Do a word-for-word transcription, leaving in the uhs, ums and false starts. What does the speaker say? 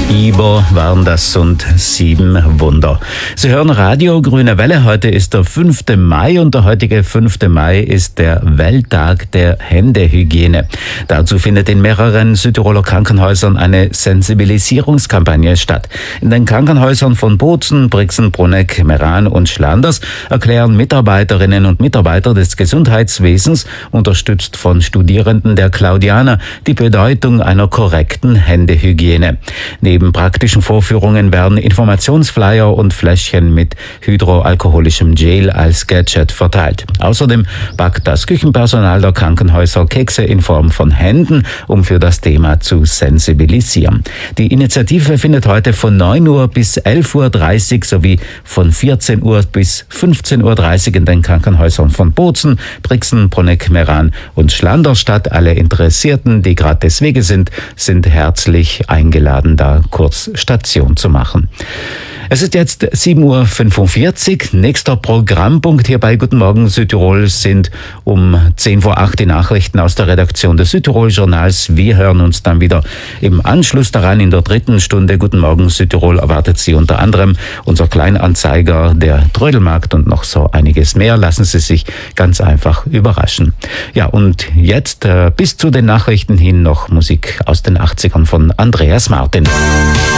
Ibo waren das und sieben Wunder. Sie hören Radio Grüne Welle. Heute ist der fünfte Mai und der heutige fünfte Mai ist der Welttag der Händehygiene. Dazu findet in mehreren Südtiroler Krankenhäusern eine Sensibilisierungskampagne statt. In den Krankenhäusern von Bozen, Brixen, Bruneck, Meran und Schlanders erklären Mitarbeiterinnen und Mitarbeiter des Gesundheitswesens, unterstützt von Studierenden der Claudianer, die Bedeutung einer korrekten Händehygiene. Neben praktischen Vorführungen werden Informationsflyer und Fläschchen mit hydroalkoholischem Gel als Gadget verteilt. Außerdem backt das Küchenpersonal der Krankenhäuser Kekse in Form von Händen, um für das Thema zu sensibilisieren. Die Initiative findet heute von neun Uhr bis elf Uhr dreißig sowie von vierzehn Uhr bis fünfzehn Uhr dreißig in den Krankenhäusern von Bozen, Brixen, Bruneck, Meran und Schlanders statt. Alle Interessierten, die gerade des Weges sind, sind herzlich eingeladen, da kurz Station zu machen. Es ist jetzt sieben Uhr fünfundvierzig. Nächster Programmpunkt hier bei Guten Morgen Südtirol sind um zehn vor acht die Nachrichten aus der Redaktion des Südtirol-Journals. Wir hören uns dann wieder im Anschluss daran in der dritten Stunde. Guten Morgen Südtirol erwartet Sie unter anderem unser Kleinanzeiger, der Trödelmarkt und noch so einiges mehr. Lassen Sie sich ganz einfach überraschen. Ja, und jetzt äh, bis zu den Nachrichten hin noch Musik aus den achtzigern von Andreas Martin.